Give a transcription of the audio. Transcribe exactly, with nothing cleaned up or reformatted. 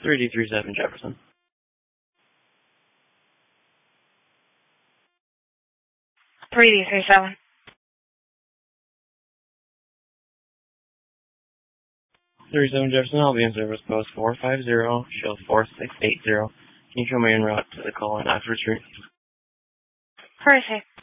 three D three seven Jefferson. three D three seven. three seven Jefferson, I'll be in service post four five zero, show four six eight zero. Can you show me en route to the call in Oxford Street? Perfect.